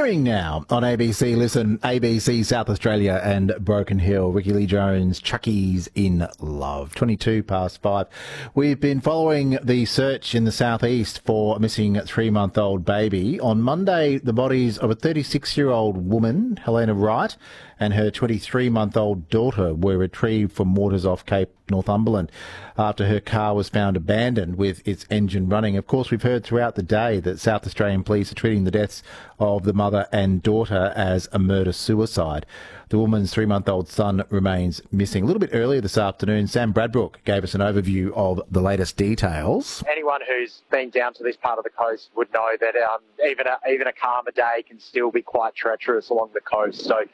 Premiering now on ABC Listen, ABC South Australia and Broken Hill. Ricky Lee Jones, Chucky's in Love. 5:22. We've been following the search in the southeast for a missing 3-month-old baby. On Monday, the bodies of a 36-year-old woman, Helena Wright, and her 23-month-old daughter were retrieved from waters off Cape Northumberland after her car was found abandoned with its engine running. Of course, we've heard throughout the day that South Australian police are treating the deaths of the mother and daughter as a murder-suicide. The woman's 3-month-old son remains missing. A little bit earlier this afternoon, Sam Bradbrook gave us an overview of the latest details. Anyone who's been down to this part of the coast would know that even a calmer day can still be quite treacherous along the coast. So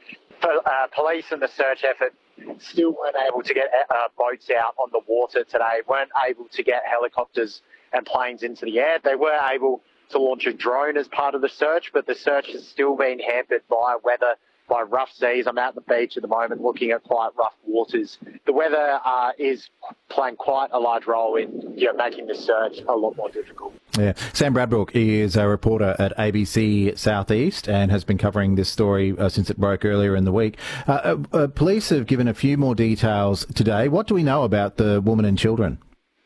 police and the search effort still weren't able to get boats out on the water today, weren't able to get helicopters and planes into the air. They were able to launch a drone as part of the search, but the search has still been hampered by weather, by rough seas. I'm out at the beach at the moment looking at quite rough waters. The weather is playing quite a large role in making the search a lot more difficult. Yeah, Sam Bradbrook is a reporter at ABC Southeast and has been covering this story since it broke earlier in the week. Police have given a few more details today. What do we know about the woman and children?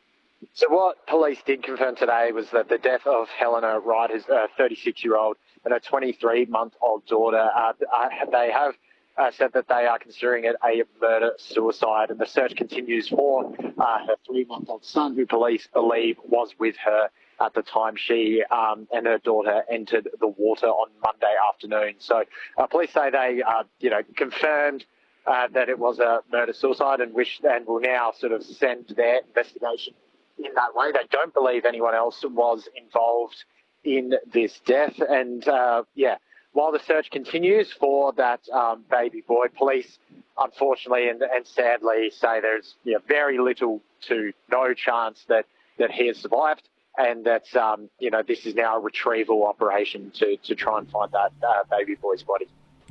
So what police did confirm today was that the death of Helena Wright, his 36-year-old, and her 23-month-old daughter, they have said that they are considering it a murder-suicide, and the search continues for her 3-month-old son, who police believe was with her at the time she and her daughter entered the water on Monday afternoon. So police say they confirmed that it was a murder-suicide and will now sort of send their investigation in that way. They don't believe anyone else was involved in this death. And, while the search continues for that baby boy, police, unfortunately and sadly, say there's very little to no chance that he has survived, and that, this is now a retrieval operation to try and find that baby boy's body.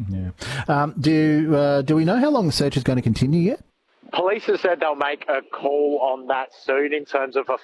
Yeah. Do we know how long the search is going to continue yet? Police have said they'll make a call on that soon in terms of a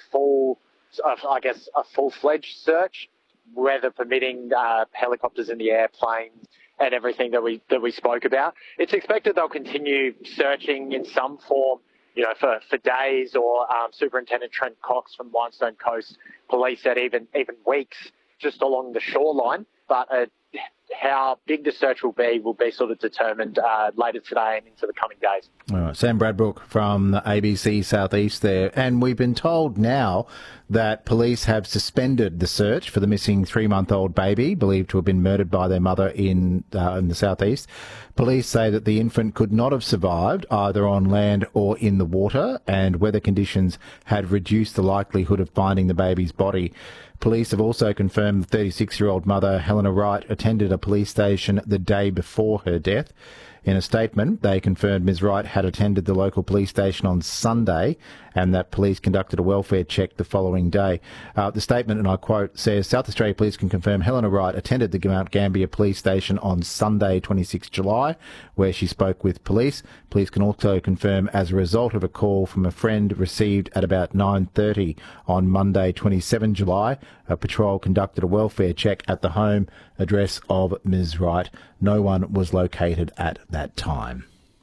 full-fledged search, weather permitting, helicopters in the air, planes, and everything that we spoke about. It's expected they'll continue searching in some form, for days, or Superintendent Trent Cox from Limestone Coast Police said even weeks just along the shoreline. But how big the search will be sort of determined later today and into the coming days. All right, Sam Bradbrook from the ABC Southeast there. And we've been told now that police have suspended the search for the missing 3-month-old baby, believed to have been murdered by their mother in the southeast. Police say that the infant could not have survived either on land or in the water, and weather conditions had reduced the likelihood of finding the baby's body. Police have also confirmed the 36-year-old mother, Helena Wright, attended a police station the day before her death. In a statement, they confirmed Ms. Wright had attended the local police station on Sunday and that police conducted a welfare check the following day. The statement, and I quote, says, South Australia Police can confirm Helena Wright attended the Mount Gambier police station on Sunday, 26 July, where she spoke with police. Police can also confirm, as a result of a call from a friend received at about 9:30 on Monday, 27 July, a patrol conducted a welfare check at the home address of Ms. Wright. No one was located at that time.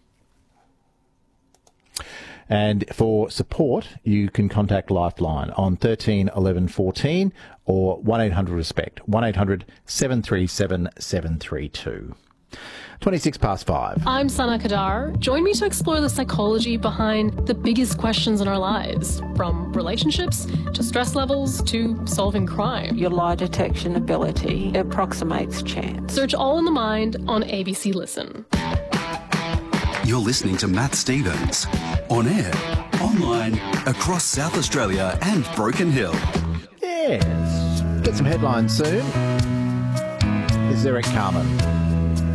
And for support, you can contact Lifeline on 13 11 14 or 1-800-RESPECT, 1-800-737-732. 5:26. I'm Sana Kadar. Join me to explore the psychology behind the biggest questions in our lives, from relationships to stress levels to solving crime. Your lie detection ability approximates chance. Search All in the Mind on ABC Listen. You're listening to Matt Stevens, on air, online, across South Australia and Broken Hill. Yes. Get some headlines soon. This is Eric Carmen.